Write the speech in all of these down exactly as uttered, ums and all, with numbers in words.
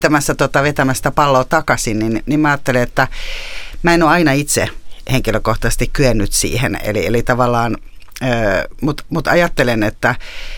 tämässä tota, vetämästä palloa takaisin, niin, niin mä ajattelen, että mä en ole aina itse henkilökohtaisesti kyennyt siihen. Eli, eli tavallaan, mutta mut ajattelen, että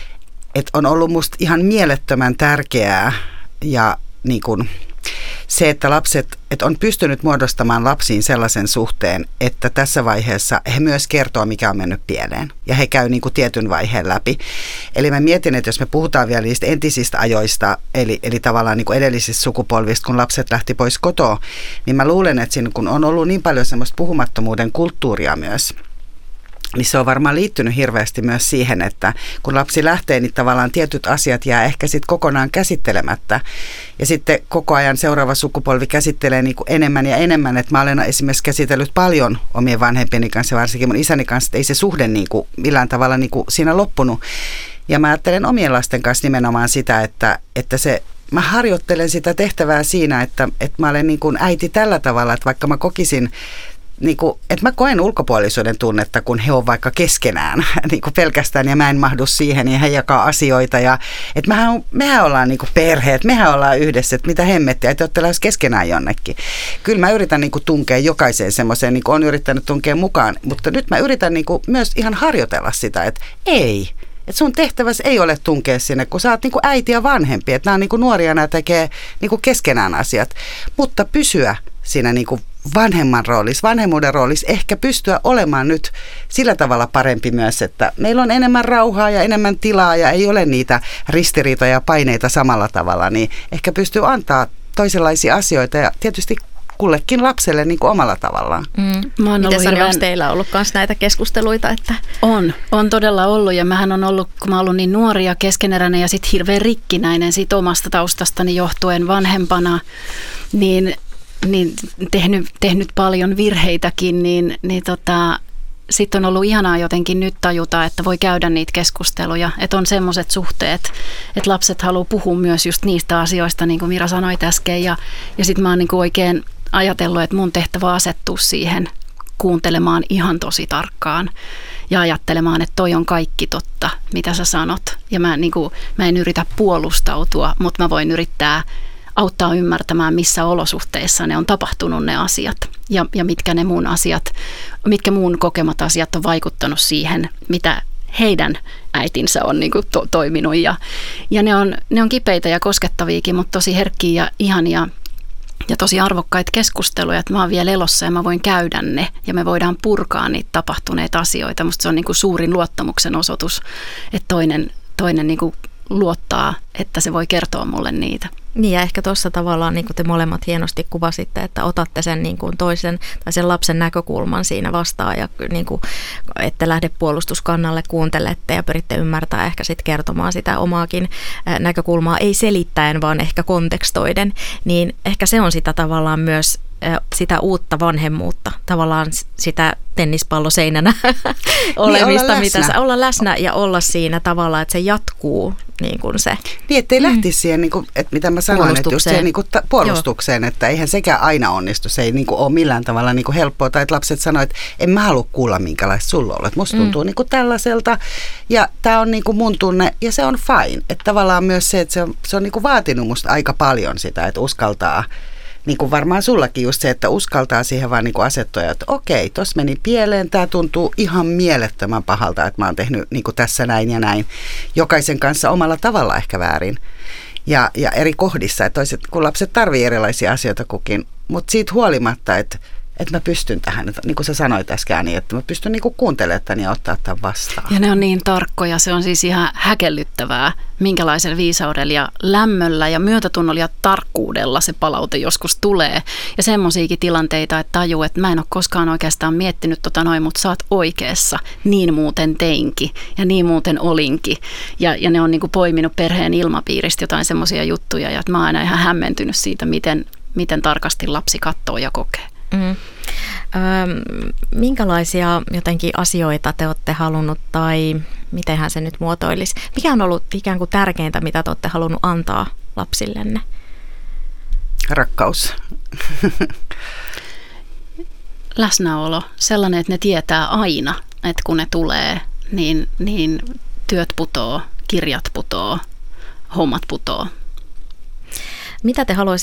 et on ollut musta ihan mielettömän tärkeää ja niin kun, se, että lapset, että on pystynyt muodostamaan lapsiin sellaisen suhteen, että tässä vaiheessa he myös kertoo, mikä on mennyt pieleen. Ja he käy niin kuin tietyn vaiheen läpi. Eli mä mietin, että jos me puhutaan vielä niistä entisistä ajoista, eli, eli tavallaan niin kuin edellisistä sukupolvista, kun lapset lähti pois kotoa, niin mä luulen, että siinä kun on ollut niin paljon semmoista puhumattomuuden kulttuuria myös, niin se on varmaan liittynyt hirveästi myös siihen, että kun lapsi lähtee, niin tavallaan tietyt asiat jää ehkä sitten kokonaan käsittelemättä. Ja sitten koko ajan seuraava sukupolvi käsittelee niin kuin enemmän ja enemmän. Että mä olen esimerkiksi käsitellyt paljon omien vanhempieni kanssa, varsinkin mun isäni kanssa, että ei se suhde niin kuin millään tavalla niin kuin siinä loppunut. Ja mä ajattelen omien lasten kanssa nimenomaan sitä, että, että se, mä harjoittelen sitä tehtävää siinä, että, että mä olen niin kuin äiti tällä tavalla, että vaikka mä kokisin, niin kuin, että mä koen ulkopuolisuuden tunnetta, kun he on vaikka keskenään niin kuin pelkästään ja mä en mahdu siihen ja he jakaa asioita. Ja, että mehän, mehän ollaan niin kuin perheet, mehän ollaan yhdessä, että mitä hemmettiä, että olette lähes keskenään jonnekin. Kyllä mä yritän niin kuin tunkea jokaiseen semmoiseen, niin kuin on yrittänyt tunkea mukaan, mutta nyt mä yritän niin kuin myös ihan harjoitella sitä, että ei. Että sun tehtäväsi ei ole tunkea sinne, kun sä oot niinku äiti ja vanhempi. Että nämä on niinku nuoria, nämä tekee niinku keskenään asiat. Mutta pysyä siinä niinku vanhemman roolissa, vanhemmuuden roolissa, ehkä pystyä olemaan nyt sillä tavalla parempi myös, että meillä on enemmän rauhaa ja enemmän tilaa ja ei ole niitä ristiriitoja ja paineita samalla tavalla, niin ehkä pystyy antaa toisenlaisia asioita ja tietysti kullekin lapselle niin kuin omalla tavallaan. Mm. Miten Sari, onko teillä ollut myös näitä keskusteluita? Että... On, on todella ollut ja mähän on ollut, kun mä oon ollut niin nuori ja keskeneräinen ja sitten hirveän rikkinäinen sit omasta taustastani johtuen vanhempana, niin, niin tehnyt, tehnyt paljon virheitäkin, niin, niin tota, sitten on ollut ihanaa jotenkin nyt tajuta, että voi käydä niitä keskusteluja, että on semmoiset suhteet, että lapset haluaa puhua myös just niistä asioista, niin kuin Mira sanoi äsken, ja, ja sitten mä oon niin kuin oikein ajatellut, että mun tehtävä asettua siihen kuuntelemaan ihan tosi tarkkaan ja ajattelemaan, että toi on kaikki totta, mitä sä sanot. Ja mä, niin kuin, mä en yritä puolustautua, mutta mä voin yrittää auttaa ymmärtämään, missä olosuhteissa ne on tapahtunut ne asiat ja, ja mitkä ne mun asiat, mitkä mun kokemat asiat on vaikuttanut siihen, mitä heidän äitinsä on niin kuin to, toiminut. Ja, ja ne, on, ne on kipeitä ja koskettaviakin, mutta tosi herkkiä ja ihania ja tosi arvokkaita keskusteluja, että mä oon vielä elossa ja mä voin käydä ne ja me voidaan purkaa niitä tapahtuneita asioita. Musta se on niin kuin suurin luottamuksen osoitus, että toinen, toinen niin kuin luottaa, että se voi kertoa mulle niitä. Niin ja ehkä tuossa tavallaan, niin kuin te molemmat hienosti kuvasitte, että otatte sen niin kuin toisen tai sen lapsen näkökulman siinä vastaan ja niin kuin, ette lähde puolustuskannalle, kuuntelette ja pyritte ymmärtää ehkä sitten kertomaan sitä omaakin näkökulmaa, ei selittäen, vaan ehkä kontekstoiden, niin ehkä se on sitä tavallaan myös sitä uutta vanhemmuutta, tavallaan sitä tennispalloseinänä olemista, niin, mitä sä, olla läsnä ja olla siinä tavalla, että se jatkuu niin kuin se. Niin, ettei mm. lähtisi siihen, niin kuin, että mitä mä sanoin, että just siihen niin kuin ta- puolustukseen, Joo. että eihän sekään aina onnistu, se ei niin kuin ole millään tavalla niin kuin helppoa, tai että lapset sanoo, että en mä halua kuulla minkälaista sulla on, että musta tuntuu mm. niin kuin tällaiselta, ja tää on niin kuin mun tunne, ja se on fine, että tavallaan myös se, että se on, se on niin kuin vaatinut musta aika paljon sitä, että uskaltaa. Niin kuin varmaan sullakin just se, että uskaltaa siihen vaan niin kuin asettua, että okei, tossa meni pieleen, tämä tuntuu ihan mielettömän pahalta, että mä oon tehnyt niin kuin tässä näin ja näin. Jokaisen kanssa omalla tavalla ehkä väärin ja, ja eri kohdissa, että toiset, kun lapset tarvii erilaisia asioita kukin, mutta siitä huolimatta, että että mä pystyn tähän, niin kuin sä sanoit äsken, niin että mä pystyn niin kuin kuuntelemaan tämän ja ottaa tämän vastaan. Ja ne on niin tarkkoja, se on siis ihan häkellyttävää, minkälaisella viisaudella ja lämmöllä ja myötätunnolla ja tarkkuudella se palaute joskus tulee. Ja semmoisiakin tilanteita, että tajuu, että mä en ole koskaan oikeastaan miettinyt tota noin, mutta sä oot oikeassa, niin muuten teinkin ja niin muuten olinkin. Ja, ja ne on niin kuin poiminut perheen ilmapiiristä jotain semmoisia juttuja ja että mä oon aina ihan hämmentynyt siitä, miten, miten tarkasti lapsi katsoo ja kokee. Mm. Öm, minkälaisia jotenkin asioita te olette halunnut tai mitenhän se nyt muotoilisi? Mikä on ollut ikään kuin tärkeintä, mitä te olette halunnut antaa lapsillenne? Rakkaus. Läsnäolo. Sellainen, että ne tietää aina, että kun ne tulee, niin, niin työt putoo, kirjat putoo, hommat putoo. Mitä te haluaisitte